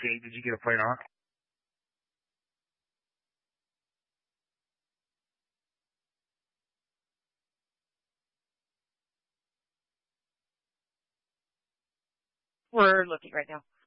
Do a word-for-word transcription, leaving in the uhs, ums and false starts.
skate? Did you get a plate on? We're looking right now.